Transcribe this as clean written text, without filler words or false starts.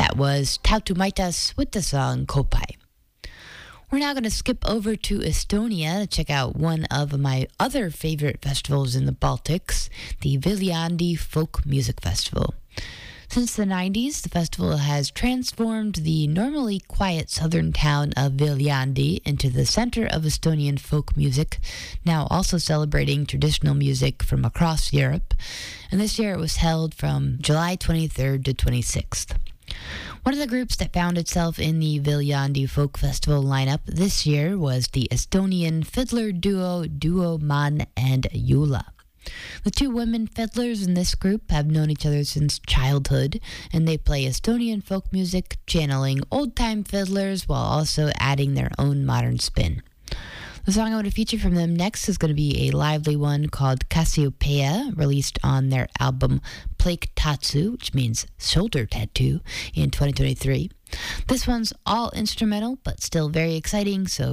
That was Tautumaitas with the song Kopai. We're now going to skip over to Estonia to check out one of my other favorite festivals in the Baltics, the Viljandi Folk Music Festival. Since the 90s, the festival has transformed the normally quiet southern town of Viljandi into the center of Estonian folk music, now also celebrating traditional music from across Europe. And this year it was held from July 23rd to 26th. One of the groups that found itself in the Viljandi Folk Festival lineup this year was the Estonian fiddler duo Duo Man and Jula. The two women fiddlers in this group have known each other since childhood, and they play Estonian folk music, channeling old-time fiddlers while also adding their own modern spin. The song I want to feature from them next is going to be a lively one called Cassiopeia, released on their album Plake Tatsu, which means shoulder tattoo, in 2023. This one's all instrumental, but still very exciting, so